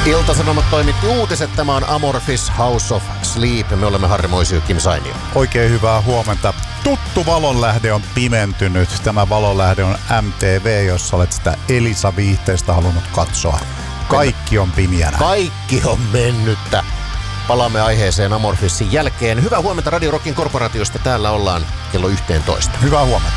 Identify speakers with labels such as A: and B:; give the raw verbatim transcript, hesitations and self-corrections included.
A: Ilta-Sanomat toimitti uutiset. Tämä on Amorphis House of Sleep. Me olemme Harri Moisio, Kim Sainio.
B: Oikein hyvää huomenta. Tuttu valonlähde on pimentynyt. Tämä valonlähde on M T V, jossa olet sitä Elisa-viihteistä halunnut katsoa. Kaikki on pimiänä.
A: Kaikki on mennyttä. Palaamme aiheeseen Amorphisin jälkeen. Hyvää huomenta Radio Rockin korporaatiosta. Täällä ollaan kello yksitoista.
B: Hyvää huomenta.